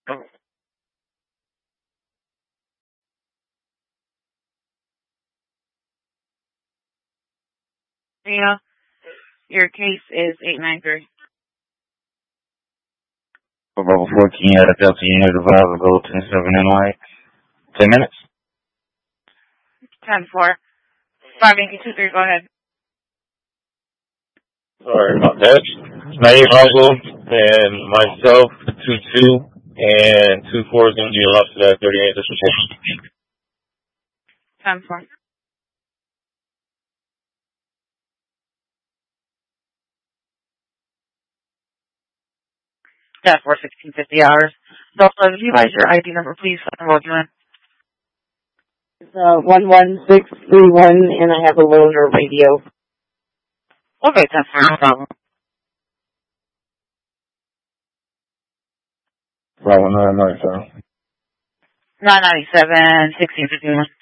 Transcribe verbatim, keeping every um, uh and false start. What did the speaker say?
Yeah, your case is eight nine three. For level fourteen, at a Delta unit of Vibe, go ten seven in like ten minutes. ten four. five eight two three, go ahead. Sorry about that. Naeem Uncle and myself, two two, and two four is going to be allowed to that thirty-eight. This was ten four. That for sixteen fifty hours. So, if you guys your I D number, please, I'll log you in. It's uh, one one six three one, and I have a loaner radio. Okay, ten four, no problem. Right, one nine nine seven. nine ninety seven, sixteen fifty one.